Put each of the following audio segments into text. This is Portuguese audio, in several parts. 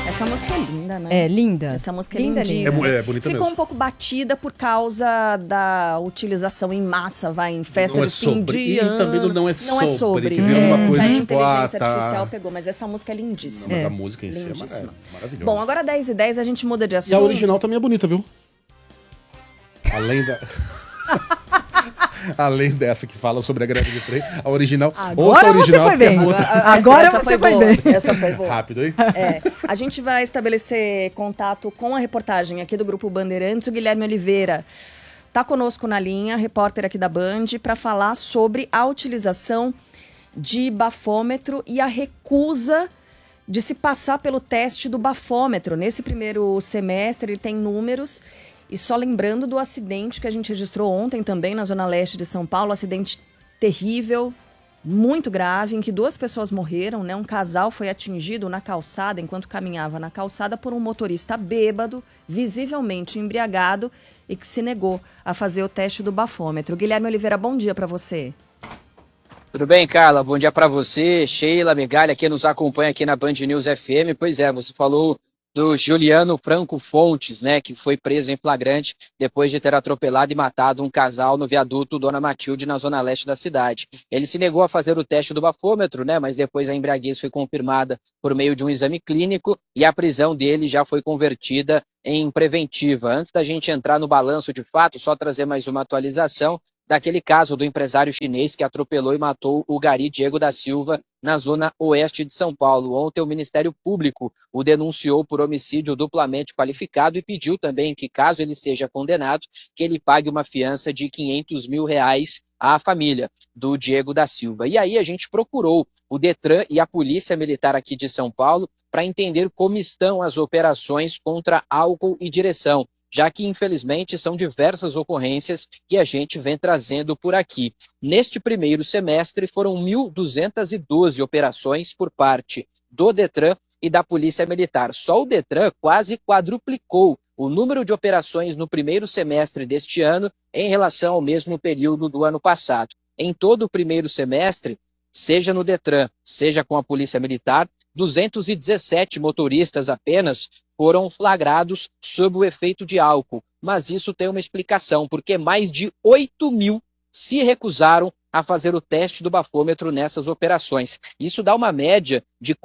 Essa música é linda, né? É, linda. Essa música linda, é lindíssima. É bonita Ficou mesmo. um pouco batida por causa da utilização em massa, em festa Não de é fim sobre. de E ano. também não é Não é sobre, sobre. que vira uma coisa a tipo, inteligência tá. artificial pegou, mas essa música é lindíssima. Mas a música em si é Lindíssima. maravilhosa. Bom, agora 10h10 a gente muda de assunto. E a original também é bonita, viu? Além da... Além dessa que fala sobre a greve de trem, a original... Agora você foi bem. Agora essa você foi foi boa. bem. Essa foi boa. Rápido, hein? A gente vai estabelecer contato com a reportagem aqui do Grupo Bandeirantes, o Guilherme Oliveira. Está conosco na linha, repórter aqui da Band, para falar sobre a utilização de bafômetro e a recusa de se passar pelo teste do bafômetro. Nesse primeiro semestre, ele tem números. E só lembrando do acidente que a gente registrou ontem também na Zona Leste de São Paulo, acidente terrível, muito grave, em que 2 pessoas morreram, né? Um casal foi atingido na calçada, enquanto caminhava na calçada, por um motorista bêbado, visivelmente embriagado, e que se negou a fazer o teste do bafômetro. Guilherme Oliveira, bom dia para você. Tudo bem, Carla? Bom dia para você, Sheila, Megalha, que nos acompanha aqui na Band News FM. Pois é, você falou do Juliano Franco Fontes, né, que foi preso em flagrante depois de ter atropelado e matado um casal no viaduto Dona Matilde, na zona leste da cidade. Ele se negou a fazer o teste do bafômetro, né, mas depois a embriaguez foi confirmada por meio de um exame clínico e a prisão dele já foi convertida em preventiva. Antes da gente entrar no balanço de fato, só trazer mais uma atualização daquele caso do empresário chinês que atropelou e matou o gari Diego da Silva na zona oeste de São Paulo. Ontem o Ministério Público o denunciou por homicídio duplamente qualificado e pediu também que, caso ele seja condenado, que ele pague uma fiança de R$500 mil à família do Diego da Silva. E aí a gente procurou o Detran e a Polícia Militar aqui de São Paulo para entender como estão as operações contra álcool e direção, já que, infelizmente, são diversas ocorrências que a gente vem trazendo por aqui. Neste primeiro semestre, foram 1.212 operações por parte do Detran e da Polícia Militar. Só o Detran quase quadruplicou o número de operações no primeiro semestre deste ano em relação ao mesmo período do ano passado. Em todo o primeiro semestre, seja no Detran, seja com a Polícia Militar, 217 motoristas apenas foram flagrados sob o efeito de álcool. Mas isso tem uma explicação, porque mais de 8 mil se recusaram a fazer o teste do bafômetro nessas operações. Isso dá uma média de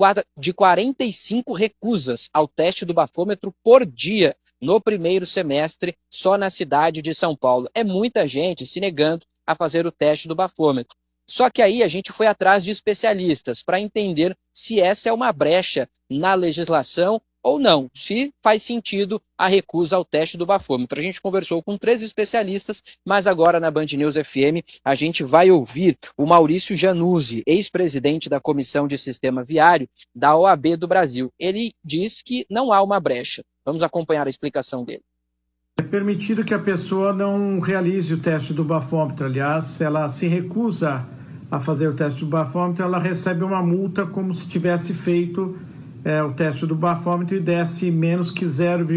45 recusas ao teste do bafômetro por dia no primeiro semestre, só na cidade de São Paulo. É muita gente se negando a fazer o teste do bafômetro. Só que aí a gente foi atrás de especialistas para entender se essa é uma brecha na legislação ou não, se faz sentido a recusa ao teste do bafômetro. A gente conversou com 3 especialistas, mas agora na Band News FM a gente vai ouvir o Maurício Januzzi, ex-presidente da Comissão de Sistema Viário da OAB do Brasil. Ele diz que não há uma brecha. Vamos acompanhar a explicação dele. É permitido que a pessoa não realize o teste do bafômetro. Aliás, se ela se recusa a fazer o teste do bafômetro, ela recebe uma multa como se tivesse feito o teste do bafômetro e desse menos que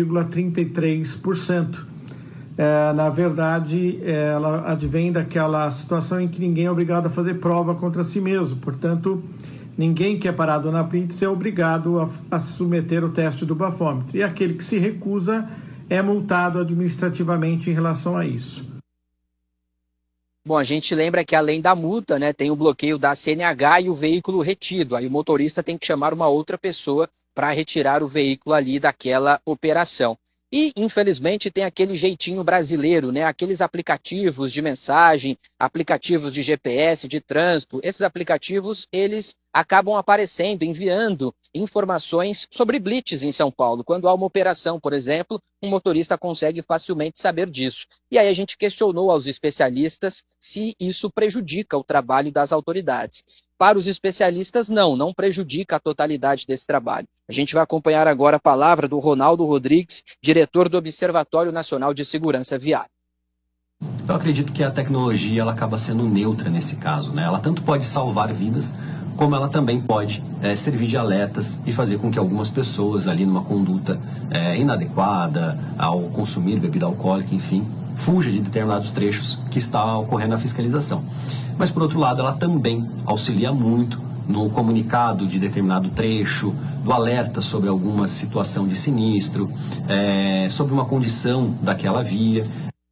0,33%. Na verdade, ela advém daquela situação em que ninguém é obrigado a fazer prova contra si mesmo. Portanto, ninguém que é parado na blitz é obrigado a submeter o teste do bafômetro. E aquele que se recusa é multado administrativamente em relação a isso. Bom, a gente lembra que além da multa, né, tem o bloqueio da CNH e o veículo retido. Aí o motorista tem que chamar uma outra pessoa para retirar o veículo ali daquela operação. E, infelizmente, tem aquele jeitinho brasileiro, né? Aqueles aplicativos de mensagem, aplicativos de GPS, de trânsito. Esses aplicativos, eles acabam aparecendo, enviando informações sobre blitz em São Paulo. Quando há uma operação, por exemplo, um motorista consegue facilmente saber disso. E aí a gente questionou aos especialistas se isso prejudica o trabalho das autoridades. Para os especialistas, não prejudica a totalidade desse trabalho. A gente vai acompanhar agora a palavra do Ronaldo Rodrigues, diretor do Observatório Nacional de Segurança Viária. Eu acredito que a tecnologia ela acaba sendo neutra nesse caso, né? Ela tanto pode salvar vidas, como ela também pode servir de alertas e fazer com que algumas pessoas ali numa conduta inadequada ao consumir bebida alcoólica, enfim, fuja de determinados trechos que está ocorrendo a fiscalização. Mas, por outro lado, ela também auxilia muito no comunicado de determinado trecho, do alerta sobre alguma situação de sinistro, sobre uma condição daquela via.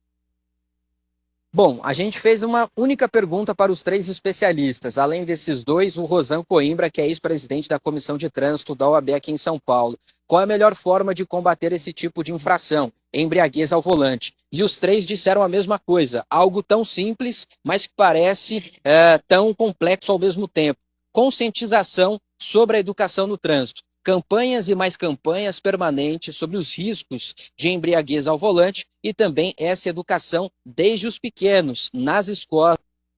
Bom, a gente fez uma única pergunta para os 3 especialistas. Além desses 2, o Rosan Coimbra, que é ex-presidente da Comissão de Trânsito da OAB aqui em São Paulo. Qual é a melhor forma de combater esse tipo de infração? Embriaguez ao volante. E os 3 disseram a mesma coisa. Algo tão simples, mas que parece tão complexo ao mesmo tempo. Conscientização sobre a educação no trânsito. Campanhas e mais campanhas permanentes sobre os riscos de embriaguez ao volante e também essa educação desde os pequenos, nas escolas,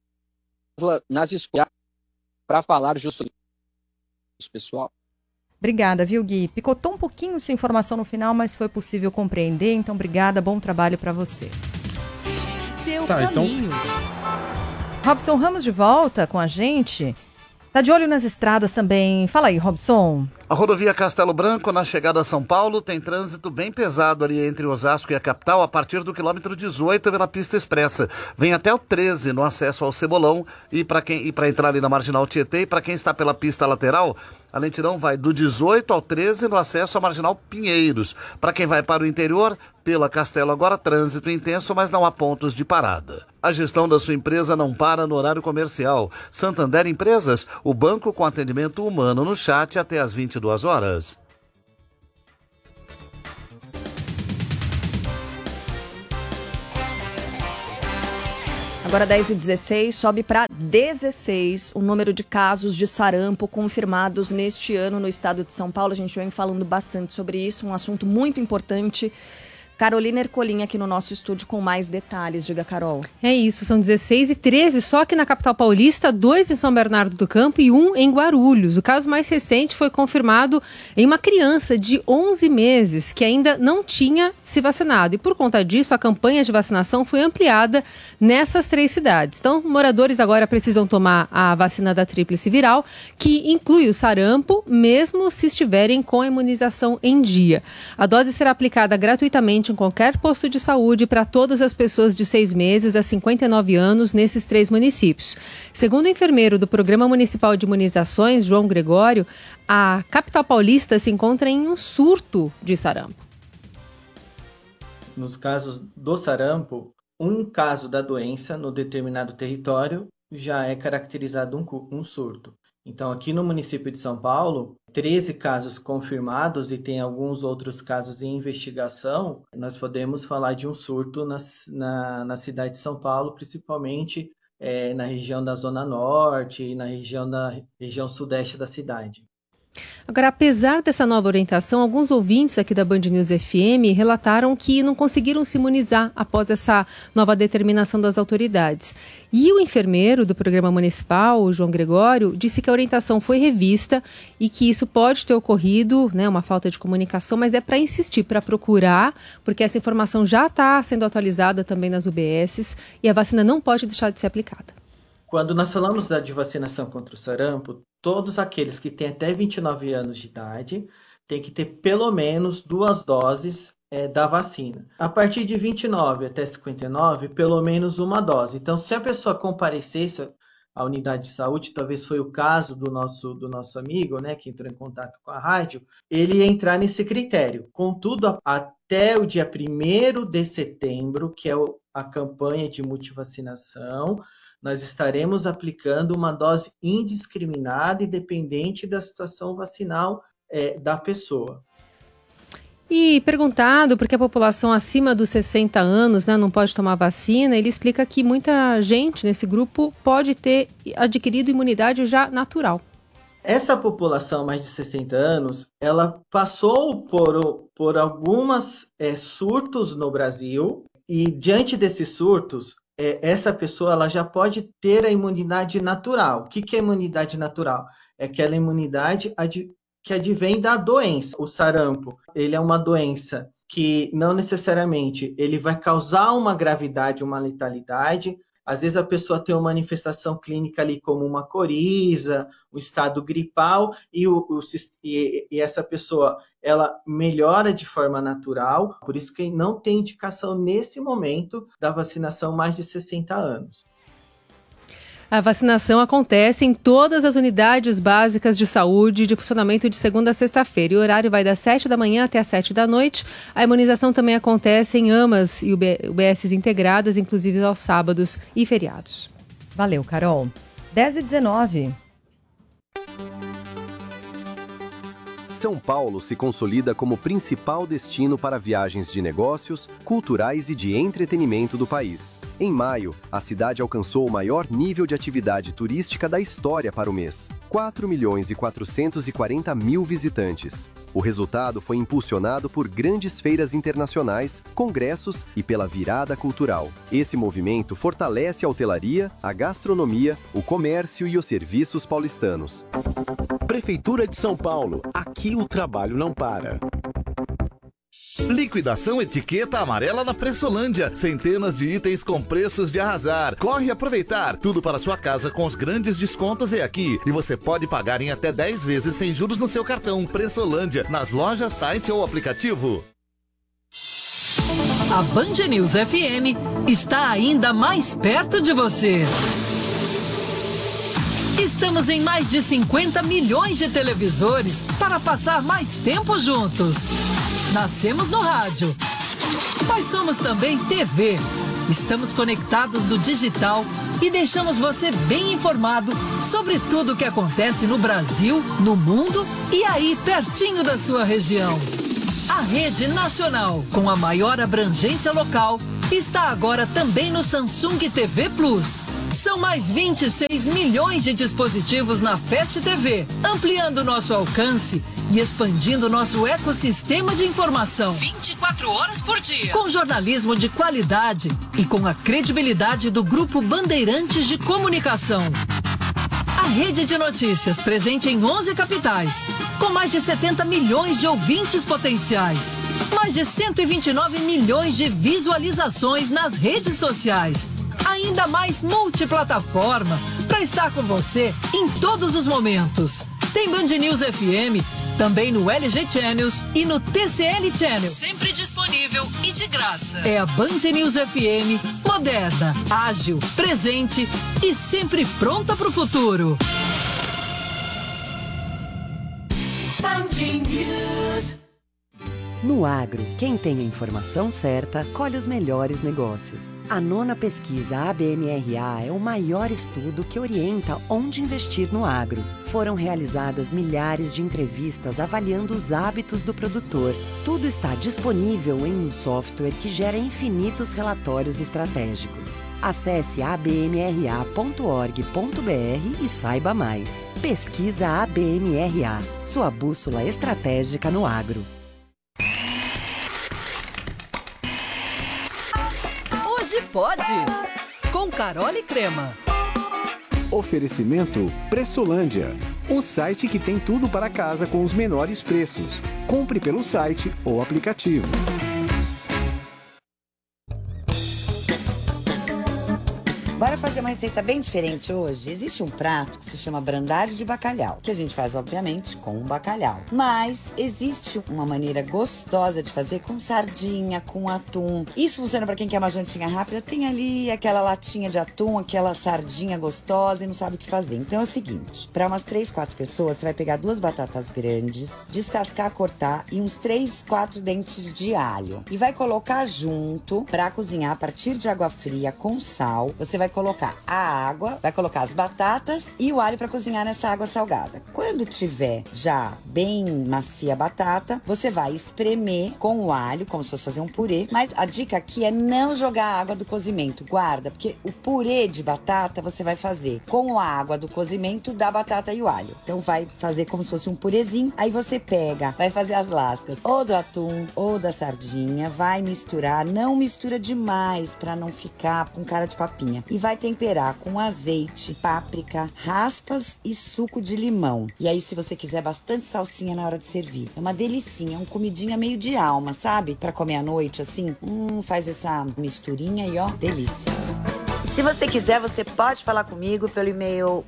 para falar justamente isso, pessoal. Obrigada, viu, Gui? Picotou um pouquinho sua informação no final, mas foi possível compreender, então obrigada, bom trabalho para você. Seu caminho. Robson Ramos de volta com a gente. Tá de olho nas estradas também. Fala aí, Robson. A rodovia Castelo Branco, na chegada a São Paulo, tem trânsito bem pesado ali entre Osasco e a capital, a partir do quilômetro 18 pela pista expressa. Vem até o 13 no acesso ao Cebolão e para entrar ali na Marginal Tietê, e para quem está pela pista lateral, a lentidão vai do 18 ao 13 no acesso à Marginal Pinheiros. Para quem vai para o interior, pela Castelo agora, trânsito intenso, mas não há pontos de parada. A gestão da sua empresa não para no horário comercial. Santander Empresas, o banco com atendimento humano no chat até às 22 horas. Agora 10h16, sobe para 16 o número de casos de sarampo confirmados neste ano no estado de São Paulo. A gente vem falando bastante sobre isso, um assunto muito importante. Carolina Ercolim aqui no nosso estúdio com mais detalhes. Diga, Carol. É isso, são 16 e 13 só aqui na capital paulista, 2 em São Bernardo do Campo e 1 em Guarulhos. O caso mais recente foi confirmado em uma criança de 11 meses que ainda não tinha se vacinado. E por conta disso, a campanha de vacinação foi ampliada nessas 3 cidades. Então, moradores agora precisam tomar a vacina da tríplice viral, que inclui o sarampo, mesmo se estiverem com a imunização em dia. A dose será aplicada gratuitamente em qualquer posto de saúde para todas as pessoas de 6 meses a 59 anos nesses 3 municípios. Segundo o enfermeiro do Programa Municipal de Imunizações, João Gregório, a capital paulista se encontra em um surto de sarampo. Nos casos do sarampo, um caso da doença no determinado território já é caracterizado um surto. Então, aqui no município de São Paulo, 13 casos confirmados e tem alguns outros casos em investigação, nós podemos falar de um surto na cidade de São Paulo, principalmente na região da Zona Norte e na região sudeste da cidade. Agora, apesar dessa nova orientação, alguns ouvintes aqui da Band News FM relataram que não conseguiram se imunizar após essa nova determinação das autoridades. E o enfermeiro do programa municipal, o João Gregório, disse que a orientação foi revista e que isso pode ter ocorrido, né, uma falta de comunicação, mas é para insistir, para procurar, porque essa informação já está sendo atualizada também nas UBSs e a vacina não pode deixar de ser aplicada. Quando nós falamos de vacinação contra o sarampo, todos aqueles que têm até 29 anos de idade têm que ter pelo menos 2 doses da vacina. A partir de 29 até 59, pelo menos 1 dose. Então, se a pessoa comparecesse à unidade de saúde, talvez foi o caso do nosso amigo, né, que entrou em contato com a rádio, ele ia entrar nesse critério. Contudo, até o dia 1º de setembro, que é a campanha de multivacinação, nós estaremos aplicando uma dose indiscriminada e dependente da situação vacinal da pessoa. E perguntado por que a população acima dos 60 anos, né, não pode tomar vacina, ele explica que muita gente nesse grupo pode ter adquirido imunidade já natural. Essa população mais de 60 anos, ela passou por algumas surtos no Brasil e diante desses surtos, essa pessoa ela já pode ter a imunidade natural. O que é imunidade natural? É aquela imunidade que advém da doença. O sarampo, ele é uma doença que não necessariamente ele vai causar uma gravidade, uma letalidade. Às vezes a pessoa tem uma manifestação clínica ali como uma coriza, um estado gripal, e essa pessoa ela melhora de forma natural, por isso que não tem indicação nesse momento da vacinação mais de 60 anos. A vacinação acontece em todas as unidades básicas de saúde de funcionamento de segunda a sexta-feira. E o horário vai das 7 da manhã até as 7 da noite. A imunização também acontece em AMAs e UBSs integradas, inclusive aos sábados e feriados. Valeu, Carol. 10h19. São Paulo se consolida como principal destino para viagens de negócios, culturais e de entretenimento do país. Em maio, a cidade alcançou o maior nível de atividade turística da história para o mês: 4.440.000 visitantes. O resultado foi impulsionado por grandes feiras internacionais, congressos e pela virada cultural. Esse movimento fortalece a hotelaria, a gastronomia, o comércio e os serviços paulistanos. Prefeitura de São Paulo. Aqui o trabalho não para. Liquidação etiqueta amarela na Pressolândia. Centenas de itens com preços de arrasar. Corre aproveitar. Tudo para sua casa com os grandes descontos é aqui. E você pode pagar em até 10 vezes sem juros no seu cartão. Pressolândia, nas lojas, site ou aplicativo. A Band News FM está ainda mais perto de você. Estamos em mais de 50 milhões de televisores para passar mais tempo juntos. Nascemos no rádio, mas somos também TV. Estamos conectados no digital e deixamos você bem informado sobre tudo o que acontece no Brasil, no mundo e aí pertinho da sua região. A rede nacional, com a maior abrangência local, está agora também no Samsung TV Plus. São mais 26 milhões de dispositivos na Fast TV, ampliando nosso alcance e expandindo nosso ecossistema de informação. 24 horas por dia. Com jornalismo de qualidade e com a credibilidade do Grupo Bandeirantes de Comunicação. A rede de notícias presente em 11 capitais, com mais de 70 milhões de ouvintes potenciais, mais de 129 milhões de visualizações nas redes sociais. Ainda mais multiplataforma para estar com você em todos os momentos. Tem Band News FM também no LG Channels e no TCL Channel. Sempre disponível e de graça. É a Band News FM, moderna, ágil, presente e sempre pronta para o futuro. Band News. No agro, quem tem a informação certa, colhe os melhores negócios. A 9ª pesquisa ABMRA é o maior estudo que orienta onde investir no agro. Foram realizadas milhares de entrevistas avaliando os hábitos do produtor. Tudo está disponível em um software que gera infinitos relatórios estratégicos. Acesse abmra.org.br e saiba mais. Pesquisa ABMRA, sua bússola estratégica no agro. Hoje pode, com Carol e Crema. Oferecimento Pressolândia, o site que tem tudo para casa com os menores preços. Compre pelo site ou aplicativo. Bora fazer uma receita bem diferente hoje? Existe um prato que se chama brandade de bacalhau, que a gente faz, obviamente, com um bacalhau. Mas existe uma maneira gostosa de fazer com sardinha, com atum. Isso funciona para quem quer uma jantinha rápida. Tem ali aquela latinha de atum, aquela sardinha gostosa e não sabe o que fazer. Então é o seguinte, para umas 3, 4 pessoas, você vai pegar 2 batatas grandes, descascar, cortar e uns 3, 4 dentes de alho. E vai colocar junto para cozinhar a partir de água fria com sal. Você vai colocar a água, vai colocar as batatas e o alho para cozinhar nessa água salgada. Quando tiver já bem macia a batata, você vai espremer com o alho, como se fosse fazer um purê. Mas a dica aqui é não jogar a água do cozimento, guarda, porque o purê de batata você vai fazer com a água do cozimento da batata e o alho. Então vai fazer como se fosse um purezinho, aí você pega, vai fazer as lascas ou do atum ou da sardinha, vai misturar, não mistura demais para não ficar com cara de papinha. E vai temperar com azeite, páprica, raspas e suco de limão. E aí, se você quiser, bastante salsinha na hora de servir. É uma delicinha, uma comidinha meio de alma, sabe? Pra comer à noite, assim. Faz essa misturinha e ó, delícia. Se você quiser, você pode falar comigo pelo e-mail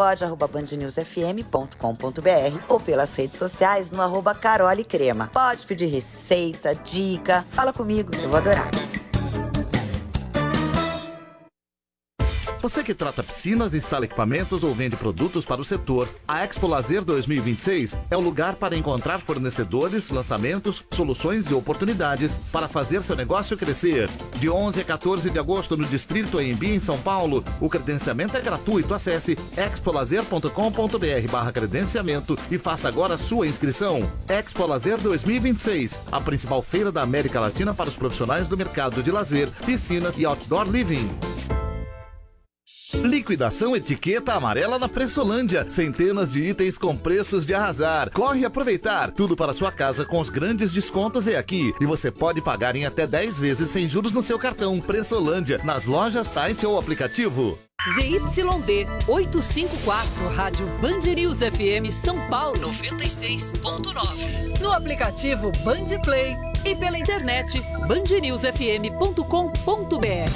hojepode@bandnewsfm.com.br ou pelas redes sociais no @carolecrema. Pode pedir receita, dica, fala comigo, eu vou adorar. Você que trata piscinas, instala equipamentos ou vende produtos para o setor, a Expo Lazer 2026 é o lugar para encontrar fornecedores, lançamentos, soluções e oportunidades para fazer seu negócio crescer. De 11 a 14 de agosto no Distrito AMB, em São Paulo, o credenciamento é gratuito. Acesse expolazer.com.br/credenciamento e faça agora a sua inscrição. Expo Lazer 2026, a principal feira da América Latina para os profissionais do mercado de lazer, piscinas e outdoor living. Liquidação Etiqueta Amarela na Pressolândia. Centenas de itens com preços de arrasar. Corre aproveitar. Tudo para sua casa com os grandes descontos é aqui. E você pode pagar em até 10 vezes sem juros no seu cartão. Pressolândia, nas lojas, site ou aplicativo. ZYD 854, Rádio Band News FM São Paulo 96.9. No aplicativo Band Play e pela internet bandnewsfm.com.br.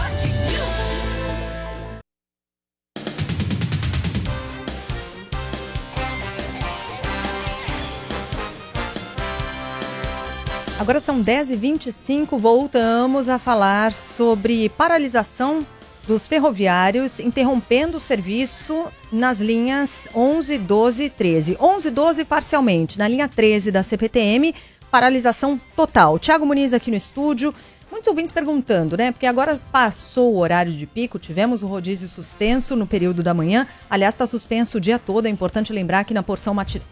Agora são 10h25, voltamos a falar sobre paralisação dos ferroviários, interrompendo o serviço nas linhas 11, 12 e 13. 11 e 12 parcialmente, na linha 13 da CPTM, paralisação total. Tiago Muniz aqui no estúdio, muitos ouvintes perguntando, né? Porque agora passou o horário de pico, tivemos o rodízio suspenso no período da manhã. Aliás, está suspenso o dia todo, é importante lembrar que na porção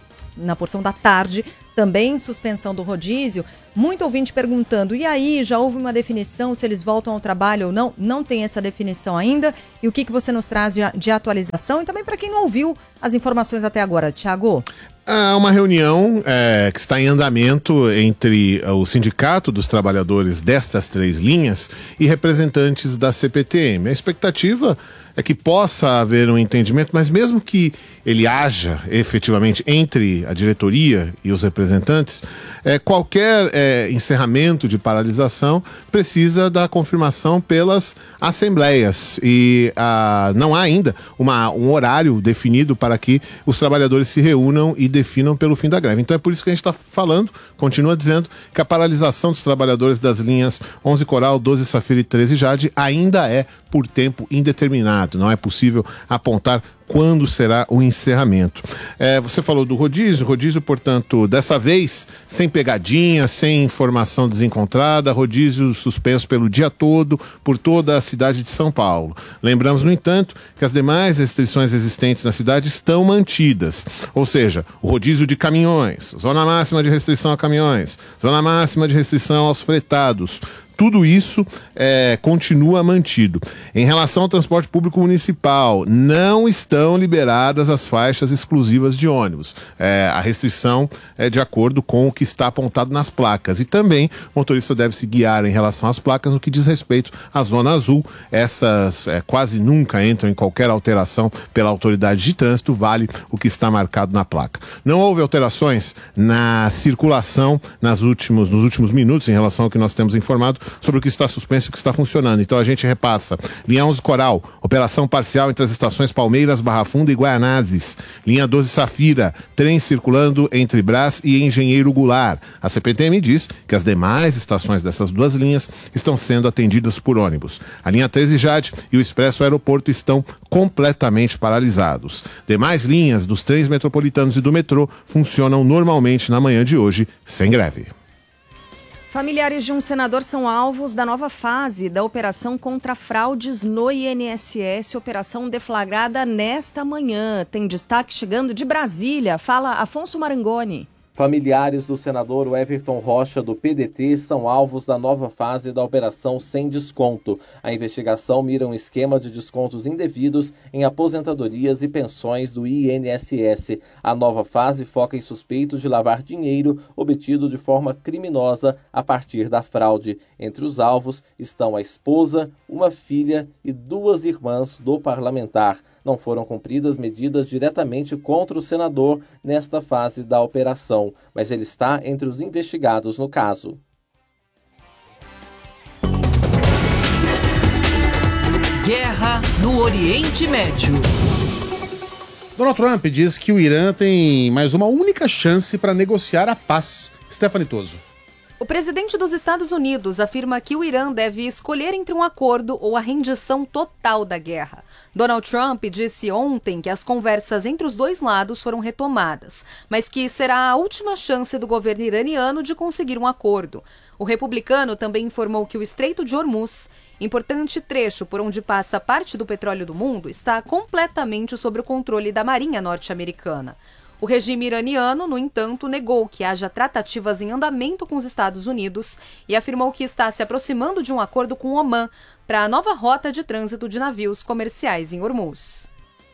da tarde, também suspensão do rodízio. Muito ouvinte perguntando, e aí, já houve uma definição se eles voltam ao trabalho ou não? Não tem essa definição ainda. E o que você nos traz de atualização? E também para quem não ouviu as informações até agora, Thiago? Há uma reunião que está em andamento entre o Sindicato dos Trabalhadores destas 3 linhas e representantes da CPTM. A expectativa é que possa haver um entendimento, mas mesmo que ele haja efetivamente entre a diretoria e os representantes, qualquer encerramento de paralisação precisa da confirmação pelas assembleias e não há ainda um horário definido para que os trabalhadores se reúnam e definam pelo fim da greve. Então é por isso que a gente está falando, continua dizendo, que a paralisação dos trabalhadores das linhas 11 Coral, 12 Safira e 13 Jade ainda é por tempo indeterminado. Não é possível apontar quando será o encerramento. Você falou do rodízio, portanto, dessa vez, sem pegadinha, sem informação desencontrada, rodízio suspenso pelo dia todo, por toda a cidade de São Paulo. Lembramos, no entanto, que as demais restrições existentes na cidade estão mantidas, ou seja, o rodízio de caminhões, zona máxima de restrição a caminhões, zona máxima de restrição aos fretados. Tudo isso continua mantido. Em relação ao transporte público municipal, não estão liberadas as faixas exclusivas de ônibus. A restrição é de acordo com o que está apontado nas placas. E também o motorista deve se guiar em relação às placas no que diz respeito à zona azul. Essas quase nunca entram em qualquer alteração pela autoridade de trânsito, vale o que está marcado na placa. Não houve alterações na circulação nos últimos minutos em relação ao que nós temos informado sobre o que está suspenso e o que está funcionando. Então a gente repassa. Linha 11 Coral, operação parcial entre as estações Palmeiras, Barra Funda e Guaianazes. Linha 12 Safira, trem circulando entre Brás e Engenheiro Goulart. A CPTM diz que as demais estações dessas 2 linhas estão sendo atendidas por ônibus. A linha 13 Jade e o Expresso Aeroporto estão completamente paralisados. Demais linhas dos trens metropolitanos e do metrô funcionam normalmente na manhã de hoje, sem greve. Familiares de um senador são alvos da nova fase da operação contra fraudes no INSS, operação deflagrada nesta manhã. Tem destaque chegando de Brasília. Fala Afonso Marangoni. Familiares do senador Everton Rocha, do PDT, são alvos da nova fase da Operação Sem Desconto. A investigação mira um esquema de descontos indevidos em aposentadorias e pensões do INSS. A nova fase foca em suspeitos de lavar dinheiro obtido de forma criminosa a partir da fraude. Entre os alvos estão a esposa, uma filha e 2 irmãs do parlamentar. Não foram cumpridas medidas diretamente contra o senador nesta fase da operação, mas ele está entre os investigados no caso. Guerra no Oriente Médio. Donald Trump diz que o Irã tem mais uma única chance para negociar a paz. Stephanie Toso. O presidente dos Estados Unidos afirma que o Irã deve escolher entre um acordo ou a rendição total da guerra. Donald Trump disse ontem que as conversas entre os dois lados foram retomadas, mas que será a última chance do governo iraniano de conseguir um acordo. O republicano também informou que o Estreito de Hormuz, importante trecho por onde passa parte do petróleo do mundo, está completamente sob o controle da Marinha norte-americana. O regime iraniano, no entanto, negou que haja tratativas em andamento com os Estados Unidos e afirmou que está se aproximando de um acordo com o Omã para a nova rota de trânsito de navios comerciais em Hormuz.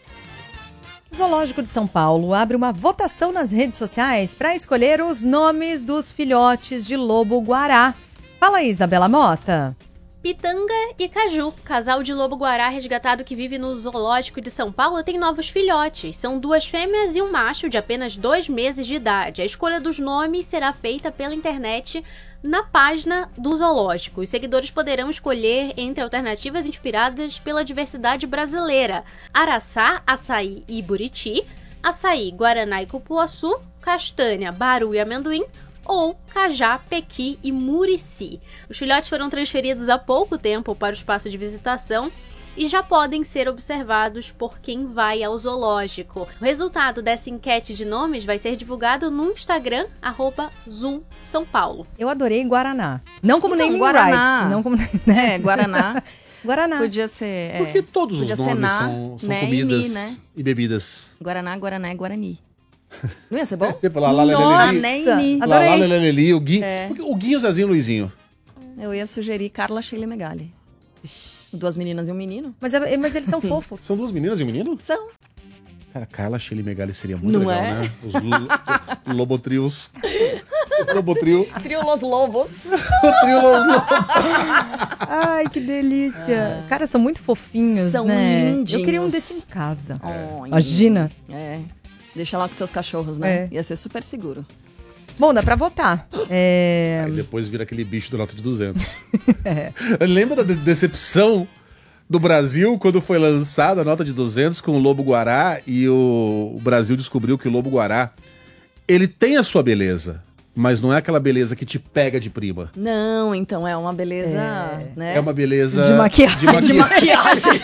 O Zoológico de São Paulo abre uma votação nas redes sociais para escolher os nomes dos filhotes de lobo-guará. Fala aí, Isabela Mota. Pitanga e Caju, casal de lobo-guará resgatado que vive no Zoológico de São Paulo, tem novos filhotes. São 2 fêmeas e um macho de apenas 2 meses de idade. A escolha dos nomes será feita pela internet na página do zoológico. Os seguidores poderão escolher entre alternativas inspiradas pela diversidade brasileira: araçá, açaí e buriti, açaí, guaraná e cupuaçu, castanha, baru e amendoim, ou cajá, pequi e murici. Os filhotes foram transferidos há pouco tempo para o espaço de visitação e já podem ser observados por quem vai ao zoológico. O resultado dessa enquete de nomes vai ser divulgado no Instagram, @ZooSãoPaulo. Eu adorei Guaraná. Não como Então, naming Guaraná. rights. Não como... Guaraná. Guaraná. Podia ser... Porque todos os podia nomes ser são né, comidas e, né? e bebidas. Guaraná, Guaraná e Guarani. Não ia ser bom? Tipo, Lalá, Nossa, Leleli, adorei. Lalá, Leleli, o Gui. É. O Gui, o Zezinho e o Luizinho. Eu ia sugerir Carla, Sheila e Megali. 2 meninas e um menino. Mas eles são fofos. São 2 meninas e um menino? São. Cara, Carla, Sheila e Megali seria muito Não legal, é? né? Os Lobotrios. Lobotrio. Trio Los Lobos. O Trio Los Lobos. Ai, que delícia. Cara, são muito fofinhos, São né? lindinhos. Eu queria um desse em casa. Oh, Imagina. É. Deixa lá com seus cachorros, né? É. Ia ser super seguro. Bom, dá pra votar. Aí depois vira aquele bicho do nota de 200. Lembra da decepção do Brasil quando foi lançada a nota de 200 com o Lobo-Guará e o Brasil descobriu que o Lobo-Guará, ele tem a sua beleza, mas não é aquela beleza que te pega de prima. Não, então é uma beleza, né? É uma beleza... De maquiagem. De maquiagem.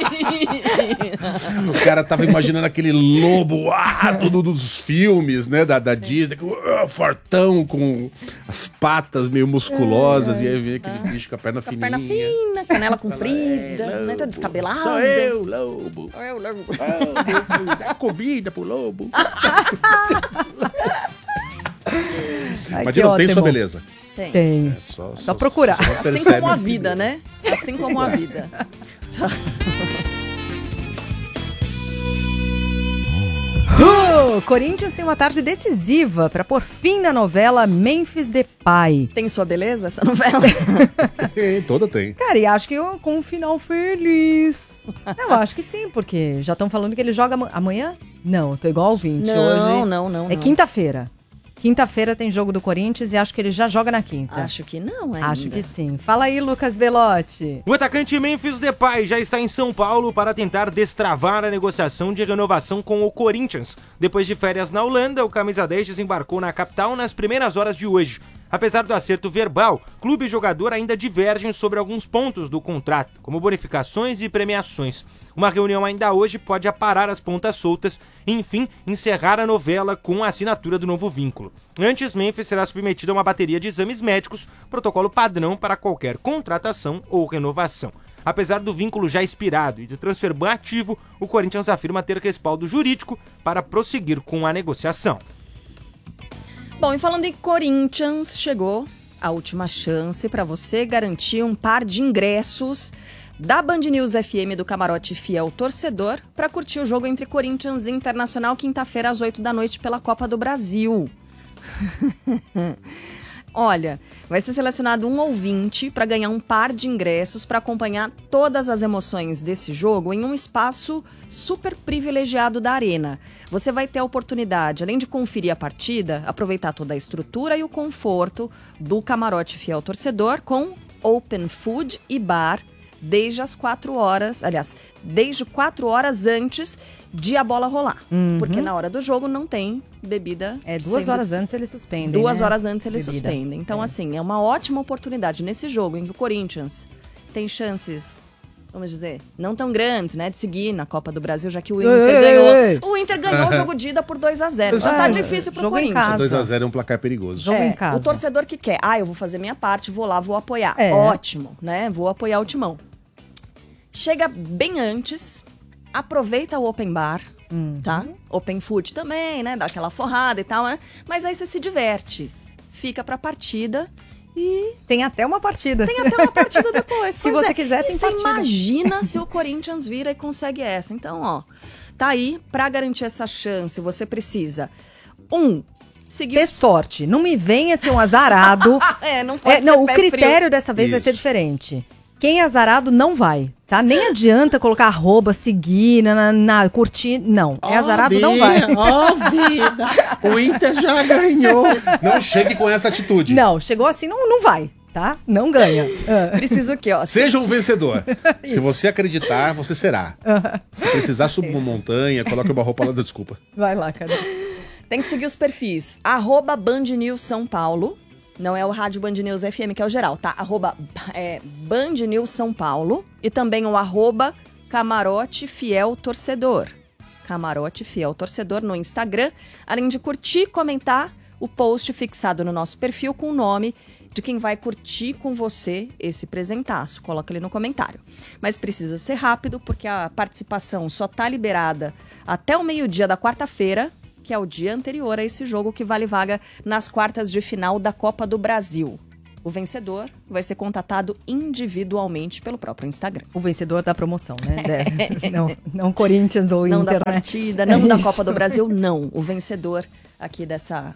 O cara tava imaginando aquele lobo todo dos filmes, né, da Disney, fortão, com as patas meio musculosas, e aí vem aquele bicho com a perna fininha. Perna fina, canela comprida, né? Todo descabelado. Sou eu, lobo. Sou eu, lobo. Dá comida pro lobo. Ai, Mas que não tem ótimo. sua beleza. Tem. Tem. Só procurar. só Assim percebe como a que- vida, né? Assim como a vida. Corinthians tem uma tarde decisiva para pôr fim na novela Memphis Depay. Tem sua beleza essa novela? Toda tem. Cara, e acho que com um final feliz. Eu acho que sim, porque já estão falando que ele joga amanhã? Não, eu tô igual ao 20 Não, hoje. não. É quinta-feira. Quinta-feira tem jogo do Corinthians e acho que ele já joga na quinta. Acho que não ainda. Acho que sim. Fala aí, Lucas Belotti. O atacante Memphis Depay já está em São Paulo para tentar destravar a negociação de renovação com o Corinthians. Depois de férias na Holanda, o camisa 10 desembarcou na capital nas primeiras horas de hoje. Apesar do acerto verbal, clube e jogador ainda divergem sobre alguns pontos do contrato, como bonificações e premiações. Uma reunião ainda hoje pode aparar as pontas soltas e, enfim, encerrar a novela com a assinatura do novo vínculo. Antes, Memphis será submetido a uma bateria de exames médicos, protocolo padrão para qualquer contratação ou renovação. Apesar do vínculo já expirado e do transfer ban ativo, o Corinthians afirma ter respaldo jurídico para prosseguir com a negociação. Bom, e falando em Corinthians, chegou a última chance para você garantir um par de ingressos da Band News FM do Camarote Fiel Torcedor para curtir o jogo entre Corinthians e Internacional quinta-feira às 8 da noite pela Copa do Brasil. Olha, vai ser selecionado um ouvinte para ganhar um par de ingressos para acompanhar todas as emoções desse jogo em um espaço super privilegiado da Arena. Você vai ter a oportunidade, além de conferir a partida, aproveitar toda a estrutura e o conforto do Camarote Fiel Torcedor com Open Food e Bar desde as 4 horas, aliás, desde 4 horas antes de a bola rolar. Porque na hora do jogo não tem bebida. 2 horas antes eles suspendem. 2 né? horas antes eles Bebida. suspendem. Então, assim, é uma ótima oportunidade nesse jogo em que o Corinthians tem chances, vamos dizer, não tão grandes, né, de seguir na Copa do Brasil, já que o Inter ganhou. O Inter ganhou o jogo de ida por 2-0. Já tá difícil pro Corinthians. 2-0 é um placar perigoso. Jogo em casa. O torcedor que quer, eu vou fazer minha parte, vou lá, vou apoiar. Ótimo, né? Vou apoiar o Timão. Chega bem antes, aproveita o open bar, tá? Open food também, né? Dá aquela forrada e tal, né? Mas aí você se diverte. Fica pra partida e... Tem até uma partida. Tem até uma partida depois. Se você quiser, tem você partida. imagina se o Corinthians vira e consegue essa. Então, ó, tá aí. Pra garantir essa chance, você precisa... seguir... Ter sorte. Não me venha ser um azarado. Não pode ser não, o pé critério frio. dessa vez vai ser diferente. Quem é azarado não vai, tá? Nem adianta colocar arroba, seguir, curtir. Não, é azarado, não vai. Vida! O Inter já ganhou. Não chegue com essa atitude. Não, chegou assim, não vai, tá? Não ganha. Precisa o quê, ó? Seja um vencedor. Se você acreditar, você será. Se precisar subir uma montanha, coloque uma roupa lá da desculpa. Vai lá, cara. Tem que seguir os perfis. @Band News São Paulo. Não é o Rádio Band News FM, que é o geral, tá? Band News São Paulo. E também o @Camarote Fiel Torcedor. Camarote Fiel Torcedor no Instagram. Além de curtir e comentar o post fixado no nosso perfil com o nome de quem vai curtir com você esse presentaço. Coloca ali no comentário. Mas precisa ser rápido, porque a participação só tá liberada até o meio-dia da quarta-feira, que é o dia anterior a esse jogo, que vale vaga nas quartas de final da Copa do Brasil. O vencedor vai ser contatado individualmente pelo próprio Instagram. O vencedor da promoção, né? Não Corinthians ou não Inter, da partida, não da Copa do Brasil, não. O vencedor aqui dessa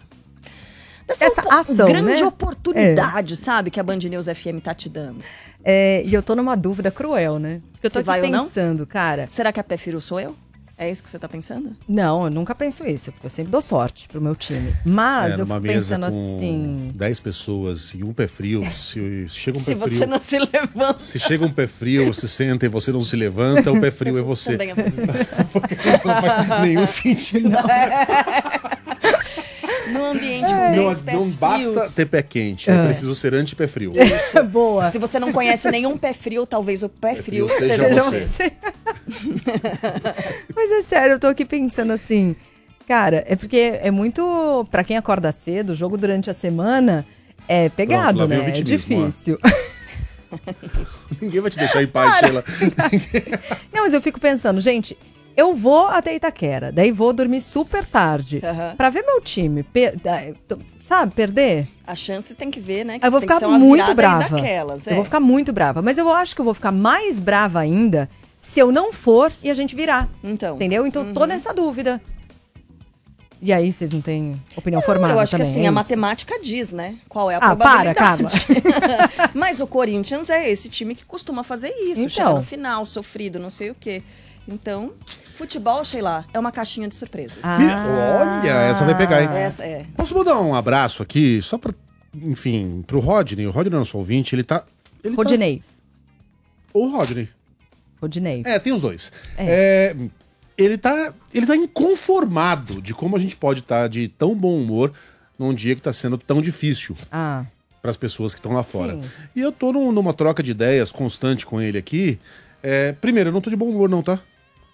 ação, grande né? oportunidade, sabe? Que a Band News FM tá te dando. E eu tô numa dúvida cruel, né? Porque eu tô Se aqui vai ou não? pensando, cara. Será que a pé frio sou eu? É isso que você tá pensando? Não, eu nunca penso isso, porque eu sempre dou sorte pro meu time. Mas eu numa fico mesa pensando com assim... 10 pessoas e um pé frio, se chega um Se pé frio... você não se levanta. Se chega um pé frio, se senta e você não se levanta, o pé frio é você. Também é você. Isso não faz nenhum sentido. No ambiente com 10 pés Não basta frios. ter pé quente, é preciso ser anti-pé frio. Boa. Se você não conhece nenhum pé frio, talvez o pé frio seja seja você. você. Mas é sério, eu tô aqui pensando assim... Cara, é porque é muito... Pra quem acorda cedo, o jogo durante a semana é pegado, Pronto, lá vem né? o É vitimismo, ó. difícil. Ninguém vai te deixar em paz, Sheila. Não, mas eu fico pensando, gente... Eu vou até Itaquera, daí vou dormir super tarde. Pra ver meu time, perder. A chance tem que ver, né? Eu vou Tem que ficar ser uma muito virada brava. daquelas, Eu vou ficar muito brava. Mas eu acho que eu vou ficar mais brava ainda se eu não for e a gente virar. Então. Entendeu? Então eu tô nessa dúvida. E aí, vocês não têm opinião formada Eu acho também? que assim, é a isso? matemática diz, né? Qual é a Para, probabilidade. Carla. Mas o Corinthians é esse time que costuma fazer isso. Então. Chega no final, sofrido, não sei o quê. Então, futebol, Sheila, é uma caixinha de surpresas. Olha, essa vai pegar, hein? Essa é. Posso mandar um abraço aqui, só pra, enfim, pro Rodney. O Rodney é nosso ouvinte, ele tá... Rodinei. Ou Rodney. Rodinei. Tem os dois. Ele tá inconformado de como a gente pode estar de tão bom humor num dia que tá sendo tão difícil para as pessoas que estão lá fora. Sim. E eu tô numa troca de ideias constante com ele aqui. Primeiro, eu não tô de bom humor não, tá?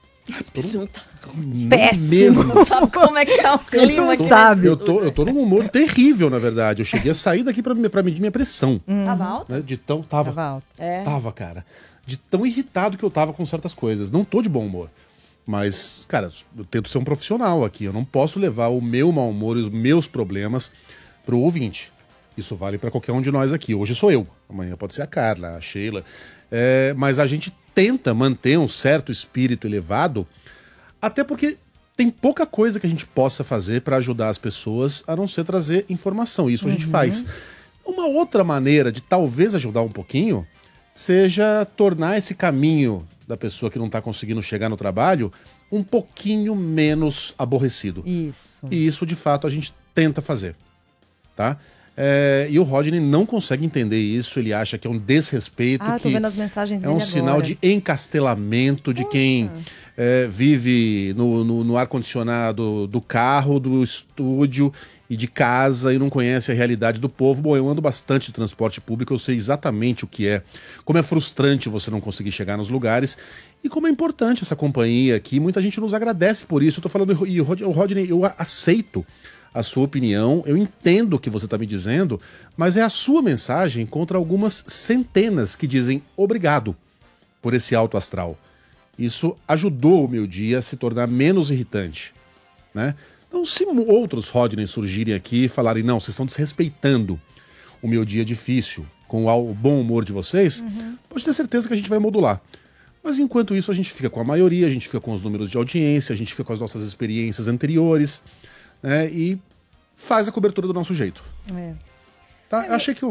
Péssimo. Não sabe como é que tá o clima aqui. Eu tô num humor terrível, na verdade. Eu cheguei a sair daqui pra medir minha pressão. Tava alta? Né? Tava alta. Tava, cara. De tão irritado que eu tava com certas coisas. Não tô de bom humor. Mas, cara, eu tento ser um profissional aqui. Eu não posso levar o meu mau humor e os meus problemas pro ouvinte. Isso vale pra qualquer um de nós aqui. Hoje sou eu. Amanhã pode ser a Carla, a Sheila. Mas a gente tenta manter um certo espírito elevado, até porque tem pouca coisa que a gente possa fazer para ajudar as pessoas, a não ser trazer informação. Isso a gente faz. Uma outra maneira de talvez ajudar um pouquinho seja tornar esse caminho da pessoa que não está conseguindo chegar no trabalho um pouquinho menos aborrecido. Isso. E isso, de fato, a gente tenta fazer, tá? E o Rodney não consegue entender isso, ele acha que é um desrespeito, tô que vendo as mensagens é dele um sinal agora. de encastelamento de quem vive no ar-condicionado do carro, do estúdio e de casa e não conhece a realidade do povo. Bom, eu ando bastante de transporte público, eu sei exatamente o que é, como é frustrante você não conseguir chegar nos lugares e como é importante essa companhia aqui. Muita gente nos agradece por isso. Eu tô falando, e o Rodney, eu aceito a sua opinião, eu entendo o que você está me dizendo, mas é a sua mensagem contra algumas centenas que dizem obrigado por esse alto astral. Isso ajudou o meu dia a se tornar menos irritante, né? Então, se outros Rodney surgirem aqui e falarem, não, vocês estão desrespeitando o meu dia difícil com o bom humor de vocês, pode ter certeza que a gente vai modular. Mas enquanto isso, a gente fica com a maioria, a gente fica com os números de audiência, a gente fica com as nossas experiências anteriores, né, e faz a cobertura do nosso jeito. Tá? Eu achei que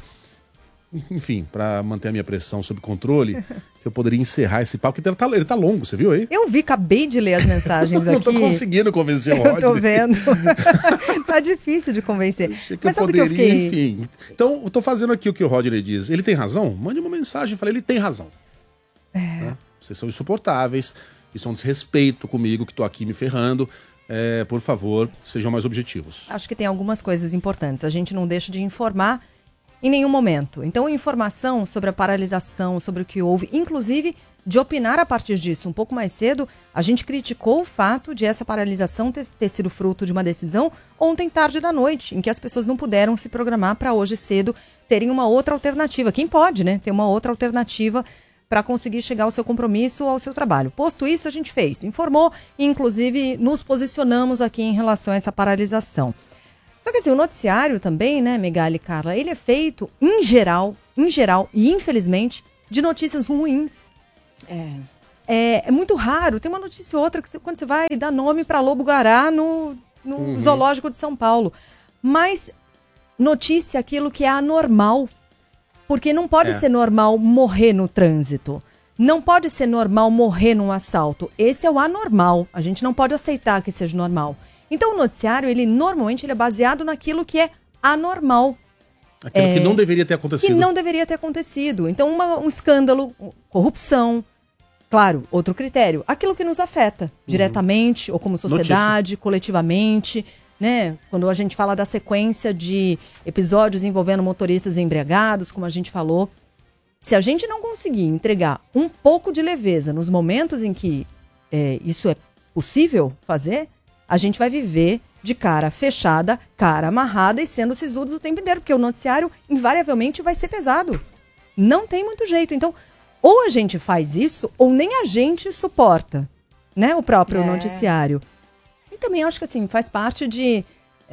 enfim, para manter a minha pressão sob controle, eu poderia encerrar esse papo, porque ele tá longo, você viu aí? Eu vi, acabei de ler as mensagens aqui. Não tô conseguindo convencer o Rodney. Eu tô vendo. Tá difícil de convencer. Mas sabe o que eu fiquei... Enfim. Então, eu tô fazendo aqui o que o Rodney diz. Ele tem razão? Mande uma mensagem e fale, ele tem razão. Né? Vocês são insuportáveis, isso é um desrespeito comigo, que tô aqui me ferrando. Por favor, sejam mais objetivos. Acho que tem algumas coisas importantes. A gente não deixa de informar em nenhum momento. Então, informação sobre a paralisação, sobre o que houve, inclusive de opinar a partir disso. Um pouco mais cedo, a gente criticou o fato de essa paralisação ter sido fruto de uma decisão ontem tarde da noite, em que as pessoas não puderam se programar para hoje cedo terem uma outra alternativa. Quem pode, né? Ter uma outra alternativa para conseguir chegar ao seu compromisso ou ao seu trabalho. Posto isso, a gente fez, informou e, inclusive, nos posicionamos aqui em relação a essa paralisação. Só que assim, o noticiário também, né, Megali e Carla, ele é feito, em geral, e infelizmente, de notícias ruins. É muito raro, tem uma notícia ou outra que quando você vai dar nome para lobo-guará no zoológico de São Paulo. Mas notícia aquilo que é anormal. Porque não pode ser normal morrer no trânsito. Não pode ser normal morrer num assalto. Esse é o anormal. A gente não pode aceitar que seja normal. Então o noticiário, normalmente é baseado naquilo que é anormal. Aquilo que não deveria ter acontecido. Que não deveria ter acontecido. Então um escândalo, corrupção. Claro, outro critério. Aquilo que nos afeta diretamente, ou como sociedade, coletivamente, né? Quando a gente fala da sequência de episódios envolvendo motoristas embriagados, como a gente falou, se a gente não conseguir entregar um pouco de leveza nos momentos em que isso é possível fazer, a gente vai viver de cara fechada, cara amarrada e sendo sisudos o tempo inteiro, porque o noticiário invariavelmente vai ser pesado. Não tem muito jeito. Então, ou a gente faz isso, ou nem a gente suporta, né, o próprio noticiário. E também acho que assim, faz parte de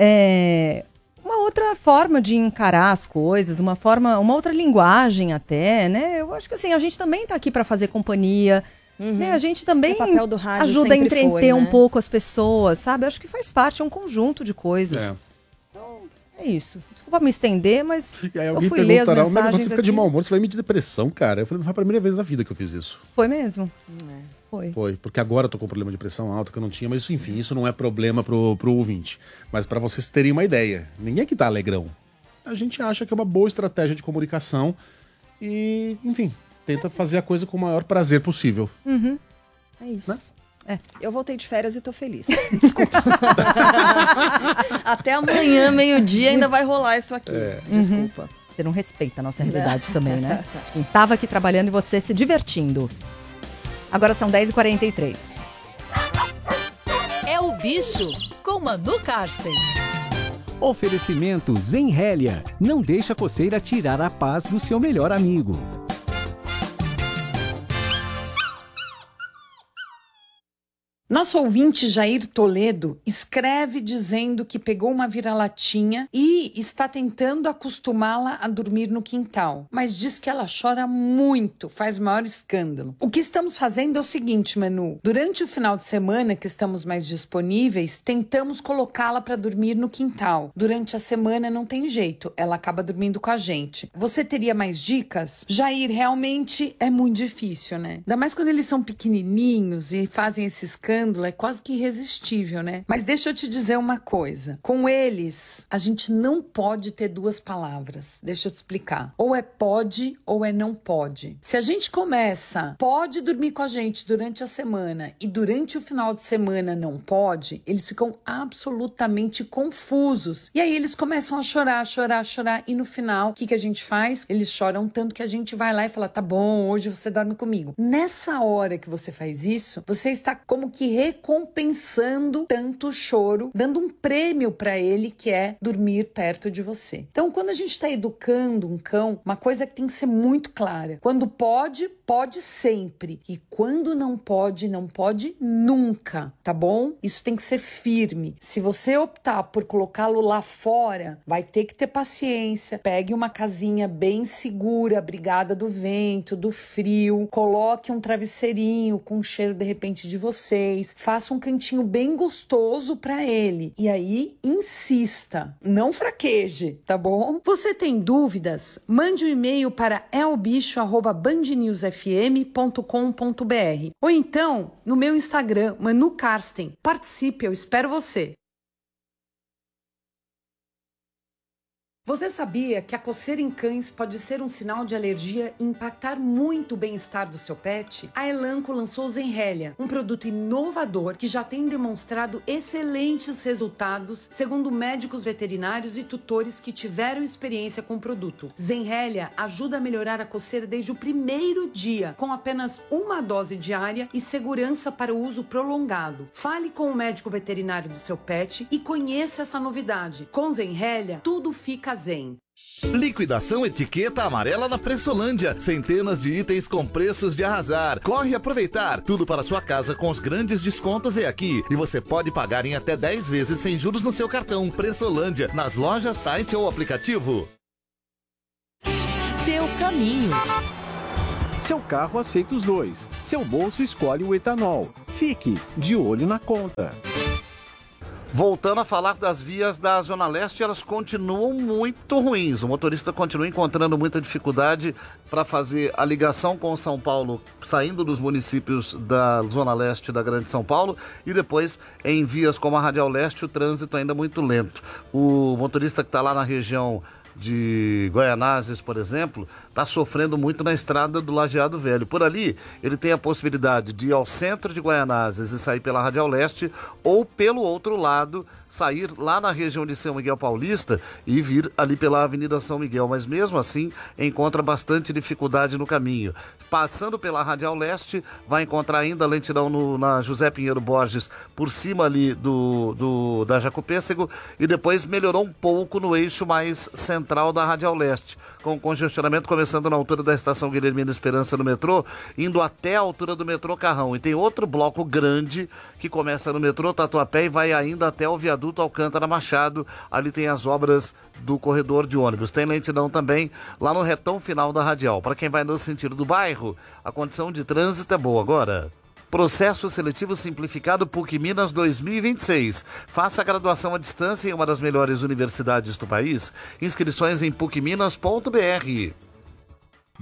uma outra forma de encarar as coisas, uma outra linguagem até, né? Eu acho que assim, a gente também tá aqui para fazer companhia, né? A gente também papel do rádio ajuda a entreter foi, né? um pouco as pessoas, sabe? Eu acho que faz parte, é um conjunto de coisas. Então, é isso. Desculpa me estender, mas E aí eu alguém fui ler as perguntará, mensagens você fica aqui. de mau humor, você vai me de depressão, cara. Eu falei, não foi a primeira vez na vida que eu fiz isso. Foi mesmo? Foi. Foi, porque agora eu tô com problema de pressão alta que eu não tinha, mas enfim, isso não é problema pro ouvinte. Mas para vocês terem uma ideia, ninguém que tá alegrão. A gente acha que é uma boa estratégia de comunicação e, enfim, tenta fazer a coisa com o maior prazer possível. É isso. Né? Eu voltei de férias e tô feliz. Desculpa. Até amanhã, meio-dia, ainda vai rolar isso aqui. Desculpa. Você não respeita a nossa realidade também, né? Quem tava aqui trabalhando e você se divertindo. Agora são 10h43. É o Bicho, com Manu Karsten. Oferecimento Zenrélia. Não deixa a coceira tirar a paz do seu melhor amigo. Nosso ouvinte Jair Toledo escreve dizendo que pegou uma vira-latinha e está tentando acostumá-la a dormir no quintal, mas diz que ela chora muito, faz maior escândalo. O que estamos fazendo é o seguinte, Manu, durante o final de semana que estamos mais disponíveis, tentamos colocá-la para dormir no quintal. Durante a semana não tem jeito, ela acaba dormindo com a gente. Você teria mais dicas? Jair, realmente é muito difícil, né? Ainda mais quando eles são pequenininhos e fazem esse escândalo. escutando, é quase que irresistível, né? Mas deixa eu te dizer uma coisa. Com eles, a gente não pode ter duas palavras. Deixa eu te explicar. Ou é pode ou é não pode. Se a gente começa, pode dormir com a gente durante a semana e durante o final de semana não pode, eles ficam absolutamente confusos. E aí eles começam a chorar e no final, o que a gente faz? Eles choram tanto que a gente vai lá e fala, tá bom, hoje você dorme comigo. Nessa hora que você faz isso, você está como que recompensando tanto choro, dando um prêmio para ele, que é dormir perto de você. Então, quando a gente está educando um cão, uma coisa que tem que ser muito clara. Quando pode, pode sempre. E quando não pode nunca, tá bom? Isso tem que ser firme. Se você optar por colocá-lo lá fora, vai ter que ter paciência. Pegue uma casinha bem segura, abrigada do vento, do frio. Coloque um travesseirinho com o cheiro, de repente, de vocês. Faça um cantinho bem gostoso para ele. E aí, insista. Não fraqueje, tá bom? Você tem dúvidas? Mande um e-mail para elbicho@bandnewsfm.com.br ou então no meu Instagram, Manu Karsten. Participe, eu espero você. Você sabia que a coceira em cães pode ser um sinal de alergia e impactar muito o bem-estar do seu pet? A Elanco lançou o Zenrelia, um produto inovador que já tem demonstrado excelentes resultados, segundo médicos veterinários e tutores que tiveram experiência com o produto. Zenrelia ajuda a melhorar a coceira desde o primeiro dia, com apenas uma dose diária e segurança para o uso prolongado. Fale com o médico veterinário do seu pet e conheça essa novidade. Com Zenrelia, tudo fica zen. Liquidação etiqueta amarela na Pressolândia. Centenas de itens com preços de arrasar. Corre aproveitar. Tudo para sua casa com os grandes descontos é aqui. E você pode pagar em até 10 vezes sem juros no seu cartão. Pressolândia, nas lojas, site ou aplicativo. Seu caminho. Seu carro aceita os dois. Seu bolso escolhe o etanol. Fique de olho na conta. Voltando a falar das vias da Zona Leste, elas continuam muito ruins. O motorista continua encontrando muita dificuldade para fazer a ligação com São Paulo, saindo dos municípios da Zona Leste da Grande São Paulo, e depois em vias como a Radial Leste, o trânsito ainda muito lento. O motorista que está lá na região de Guaianazes, por exemplo, está sofrendo muito na estrada do Lajeado Velho. Por ali, ele tem a possibilidade de ir ao centro de Guaianazes e sair pela Radial Leste, ou pelo outro lado, sair lá na região de São Miguel Paulista e vir ali pela Avenida São Miguel, mas mesmo assim encontra bastante dificuldade no caminho. Passando pela Radial Leste, vai encontrar ainda lentidão na José Pinheiro Borges, por cima ali da Jacopêssego, e depois melhorou um pouco no eixo mais central da Radial Leste, com congestionamento começando na altura da estação Guilhermina Esperança no metrô, indo até a altura do metrô Carrão. E tem outro bloco grande que começa no metrô Tatuapé e vai ainda até o viaduto Alcântara Machado. Ali tem as obras do corredor de ônibus. Tem lentidão também lá no retão final da Radial. Para quem vai no sentido do bairro, a condição de trânsito é boa agora. Processo Seletivo Simplificado PUC Minas 2026. Faça a graduação à distância em uma das melhores universidades do país. Inscrições em pucminas.br.